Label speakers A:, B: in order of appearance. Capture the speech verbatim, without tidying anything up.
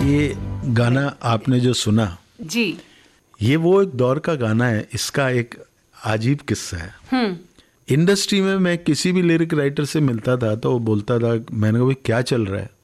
A: ये गाना आपने जो सुना
B: जी,
A: ये वो एक दौर का गाना है। इसका एक अजीब किस्सा है।
B: हम्म,
A: इंडस्ट्री में मैं किसी भी लिरिक राइटर से मिलता था तो वो बोलता था, मैंने कहा भाई क्या चल रहा है,